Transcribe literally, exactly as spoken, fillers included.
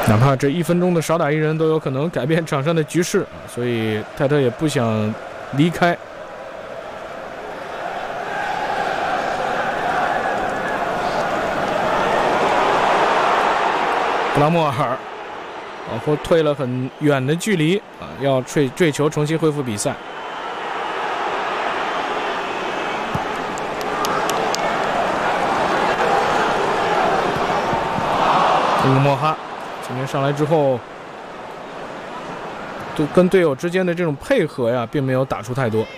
哪怕这一分钟的少打一人都有可能改变场上的局势，所以泰特也不想离开。布拉莫尔往后退了很远的距离啊，要追追求重新恢复比赛。乌莫哈今天上来之后，对跟队友之间的这种配合呀，并没有打出太多。